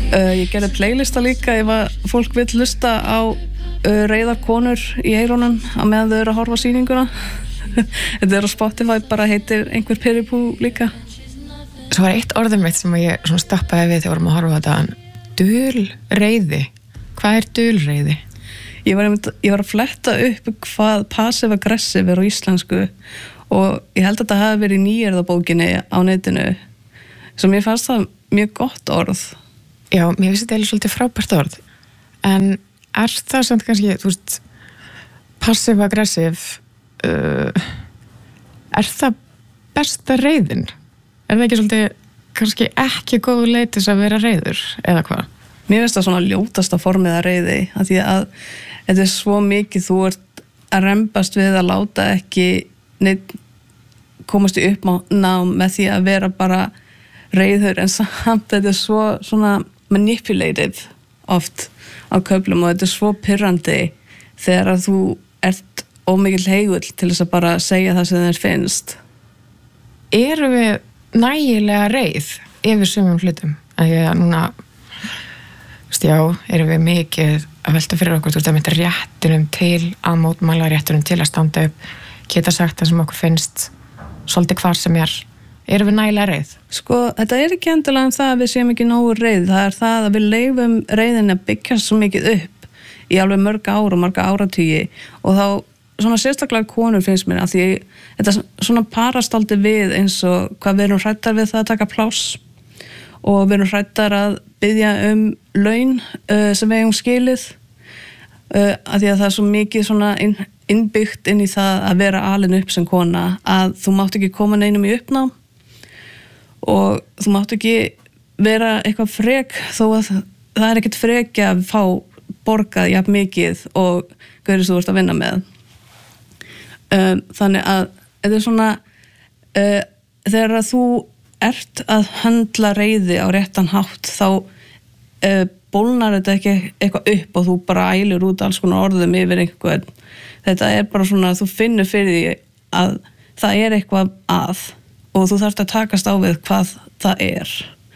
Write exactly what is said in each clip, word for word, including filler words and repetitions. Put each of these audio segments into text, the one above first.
Uh, ég gerði playlista líka ef að fólk vill hlusta á uh, reiðar konur í eyrunum á meðan þau eru að horfa á sýninguna. Þetta er á Spotify, bara heitir einhver Piripú líka. Svo var eitt orðum mitt sem ég svona stoppaði við þegar vorum að horfa á þetta. Dulreiði. Hvað er dulreiði? Ég var, einmitt, ég var að fletta upp hvað passive-aggressive er á íslensku og ég held að þetta hafi verið í nýjörðabókinni á netinu sem ég fannst það mjög gott orð. Já, mér finnst þetta eiginlega svolítið frábært orð. En er það samt kannski, þú veist, passive-aggressive, uh, er það besta reiðin? Er það ekki svolítið kannski ekki góð leið til að vera reiður, eða hvað? Mér finnst það svona ljótasta formið að reiði, að því að þetta er svo mikið, þú ert að rembast við að láta ekki neitt komast í uppnám með því að vera bara reiður, en samt þetta er svo svona manipulated oft á köflum og þetta er svo pirrandi þegar að þú ert ómikill heigull til þess að bara segja það sem þér finnst. Erum við nægilega reið yfir sumum hlutum? Að ég núna, veist, já, erum við mikið að velta fyrir okkur, þú veist, að mynda réttunum til að mótmæla, réttunum til að standa upp, geta sagt það sem okkur finnst svolítið hvar sem er. Erum við nægilega reið? Sko, þetta er ekki endilega um það að við séum ekki nógu reið. Það er það að við leifum reiðin að byggja svo mikið upp í alveg mörg ár og marga áratugi og þá svona sérstaklega konur finnst mér að því þetta svona parast aldrei við eins og hvað við erum hrættar við það að taka pláss og við erum hrættar að biðja um laun uh, sem við eigum skilið uh, að því að það er svo mikið svona inn, innbyggt inn í það að vera alin upp sem kona að þú mátt ekki koma neinum í uppnám og þú mátt ekki vera eitthvað frek þó að það er ekkert freki að fá borgað jafn mikið og hverju þú ert að vinna með. Um, þannig að þetta er svona uh, þegar að þú ert að höndla reiði á réttan hátt þá uh, bólnar þetta ekki eitthvað upp og þú bara ælir út alls konar orðum yfir einhvern. Þetta er bara svona að þú finnur fyrir því að það er eitthvað að og þú þarft að takast á við hvað það er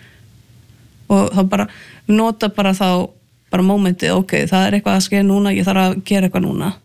og þá bara nota bara þá bara mómentið, ok, það er eitthvað að skeið núna, ég þarf að gera eitthvað núna.